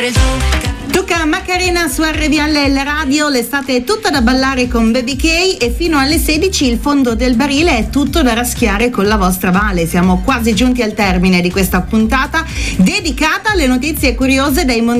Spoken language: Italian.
Tocca a Macarena su RVL Radio, l'estate è tutta da ballare con Baby K e fino alle 16 il fondo del barile è tutto da raschiare con la vostra Vale. Siamo quasi giunti al termine di questa puntata dedicata alle notizie curiose dai mondi